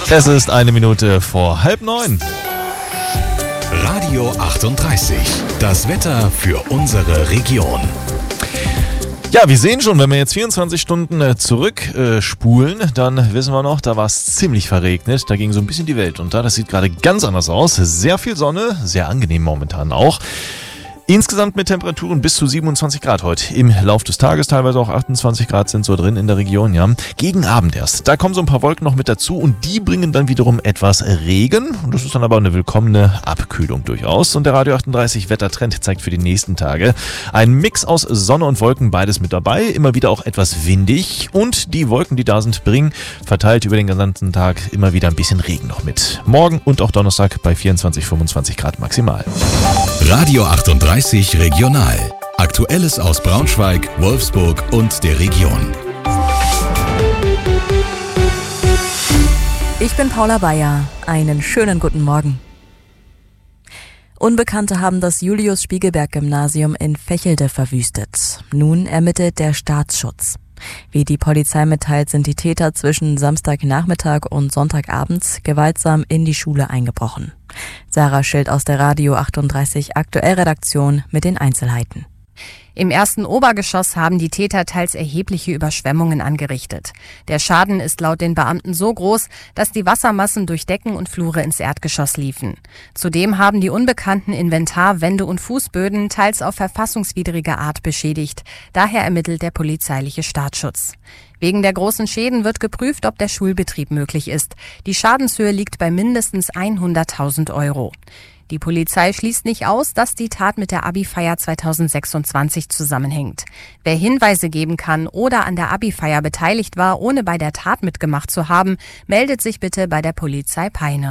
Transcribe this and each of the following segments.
Es ist 8:01. Radio 38, das Wetter für unsere Region. Ja, wir sehen schon, wenn wir jetzt 24 Stunden zurückspulen, dann wissen wir noch, da war es ziemlich verregnet, da ging so ein bisschen die Welt unter. Das sieht gerade ganz anders aus. Sehr viel Sonne, sehr angenehm momentan auch. Insgesamt mit Temperaturen bis zu 27 Grad heute. Im Lauf des Tages teilweise auch 28 Grad sind so drin in der Region, ja. Gegen Abend erst. Da kommen so ein paar Wolken noch mit dazu und die bringen dann wiederum etwas Regen. Und das ist dann aber eine willkommene Abkühlung durchaus. Und der Radio 38 Wettertrend zeigt für die nächsten Tage einen Mix aus Sonne und Wolken, beides mit dabei. Immer wieder auch etwas windig. Und die Wolken, die da sind, bringen verteilt über den gesamten Tag immer wieder ein bisschen Regen noch mit. Morgen und auch Donnerstag bei 24, 25 Grad maximal. Radio 38 Regional. Aktuelles aus Braunschweig, Wolfsburg und der Region. Ich bin Paula Bayer. Einen schönen guten Morgen. Unbekannte haben das Julius-Spiegelberg-Gymnasium in Vechelde verwüstet. Nun ermittelt der Staatsschutz. Wie die Polizei mitteilt, sind die Täter zwischen Samstagnachmittag und Sonntagabend gewaltsam in die Schule eingebrochen. Sarah Schild aus der Radio 38 Aktuellredaktion mit den Einzelheiten. Im ersten Obergeschoss haben die Täter teils erhebliche Überschwemmungen angerichtet. Der Schaden ist laut den Beamten so groß, dass die Wassermassen durch Decken und Flure ins Erdgeschoss liefen. Zudem haben die Unbekannten Inventar, Wände und Fußböden teils auf verfassungswidrige Art beschädigt. Daher ermittelt der polizeiliche Staatsschutz. Wegen der großen Schäden wird geprüft, ob der Schulbetrieb möglich ist. Die Schadenshöhe liegt bei mindestens 100.000 Euro. Die Polizei schließt nicht aus, dass die Tat mit der Abi-Feier 2026 zusammenhängt. Wer Hinweise geben kann oder an der Abi-Feier beteiligt war, ohne bei der Tat mitgemacht zu haben, meldet sich bitte bei der Polizei Peine.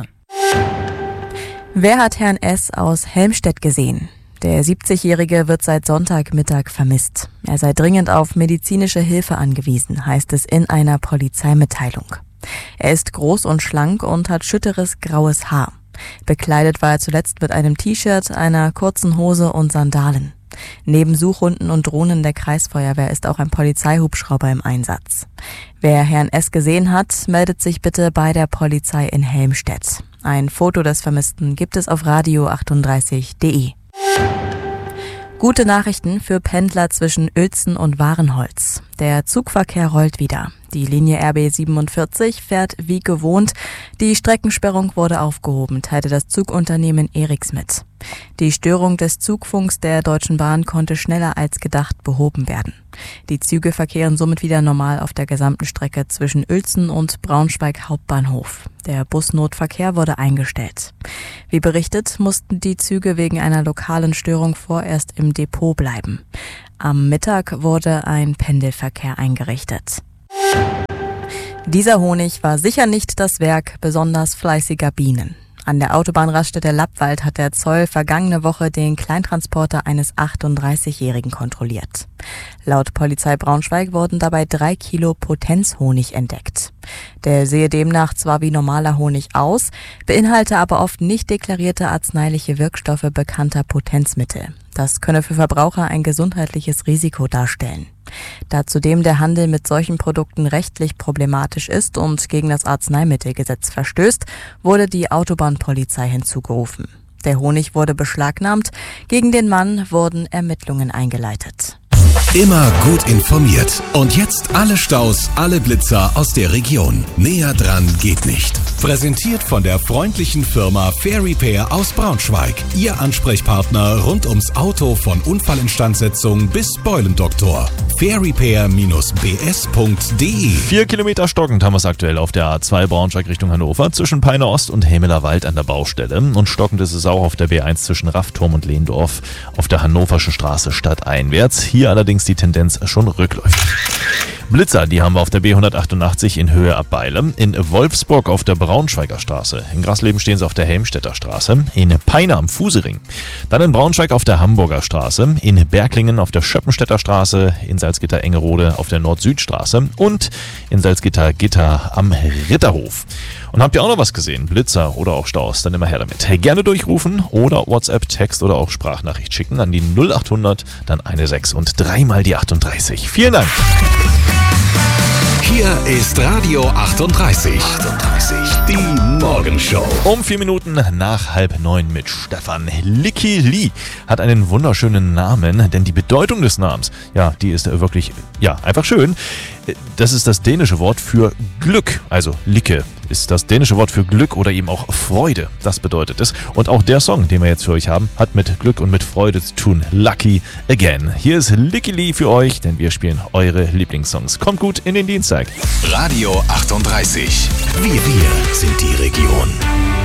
Wer hat Herrn S. aus Helmstedt gesehen? Der 70-Jährige wird seit Sonntagmittag vermisst. Er sei dringend auf medizinische Hilfe angewiesen, heißt es in einer Polizeimitteilung. Er ist groß und schlank und hat schütteres graues Haar. Bekleidet war er zuletzt mit einem T-Shirt, einer kurzen Hose und Sandalen. Neben Suchhunden und Drohnen der Kreisfeuerwehr ist auch ein Polizeihubschrauber im Einsatz. Wer Herrn S. gesehen hat, meldet sich bitte bei der Polizei in Helmstedt. Ein Foto des Vermissten gibt es auf radio38.de. Gute Nachrichten für Pendler zwischen Uelzen und Warenholz. Der Zugverkehr rollt wieder. Die Linie RB 47 fährt wie gewohnt. Die Streckensperrung wurde aufgehoben, teilte das Zugunternehmen Eriks mit. Die Störung des Zugfunks der Deutschen Bahn konnte schneller als gedacht behoben werden. Die Züge verkehren somit wieder normal auf der gesamten Strecke zwischen Uelzen und Braunschweig Hauptbahnhof. Der Busnotverkehr wurde eingestellt. Wie berichtet, mussten die Züge wegen einer lokalen Störung vorerst im Depot bleiben. Am Mittag wurde ein Pendelverkehr eingerichtet. Dieser Honig war sicher nicht das Werk besonders fleißiger Bienen. An der Autobahnraststätte Lappwald hat der Zoll vergangene Woche den Kleintransporter eines 38-Jährigen kontrolliert. Laut Polizei Braunschweig wurden dabei 3 Kilo Potenzhonig entdeckt. Der sehe demnach zwar wie normaler Honig aus, beinhalte aber oft nicht deklarierte arzneiliche Wirkstoffe bekannter Potenzmittel. Das könne für Verbraucher ein gesundheitliches Risiko darstellen. Da zudem der Handel mit solchen Produkten rechtlich problematisch ist und gegen das Arzneimittelgesetz verstößt, wurde die Autobahnpolizei hinzugerufen. Der Honig wurde beschlagnahmt, gegen den Mann wurden Ermittlungen eingeleitet. Immer gut informiert. Und jetzt alle Staus, alle Blitzer aus der Region. Näher dran geht nicht. Präsentiert von der freundlichen Firma Fair Repair aus Braunschweig. Ihr Ansprechpartner rund ums Auto von Unfallinstandsetzung bis Beulendoktor. fairrepair-bs.de 4 Kilometer stockend haben wir es aktuell auf der A2 Braunschweig Richtung Hannover zwischen Peine Ost und Hämeler Wald an der Baustelle. Und stockend ist es auch auf der B1 zwischen Raffturm und Lehndorf auf der Hannoverschen Straße stadteinwärts. Hier allerdings die Tendenz schon rückläufig. Blitzer, die haben wir auf der B188 in Höhe ab Beile, in Wolfsburg auf der Braunschweiger Straße, in Grasleben stehen sie auf der Helmstedter Straße, in Peine am Fusering, dann in Braunschweig auf der Hamburger Straße, in Berglingen auf der Schöppenstädter Straße, in Salzgitter-Engerode auf der Nord-Süd-Straße und in Salzgitter-Gitter am Ritterhof. Und habt ihr auch noch was gesehen? Blitzer oder auch Staus? Dann immer her damit. Gerne durchrufen oder WhatsApp, Text oder auch Sprachnachricht schicken an die 0800, dann 16 und 3 mal die 38. Vielen Dank. Hier ist Radio 38. 8.30 Uhr, die Morgenshow. Um 4 Minuten nach 8:30 mit Stefan. Licky Lee hat einen wunderschönen Namen, denn die Bedeutung des Namens, ja, die ist wirklich, ja, einfach schön. Das ist das dänische Wort für Glück, also Lykke ist das dänische Wort für Glück oder eben auch Freude. Das bedeutet es. Und auch der Song, den wir jetzt für euch haben, hat mit Glück und mit Freude zu tun. Lucky Again. Hier ist Licky Lee für euch, denn wir spielen eure Lieblingssongs. Kommt gut in den Dienstag. Radio 38. Wir sind die Region.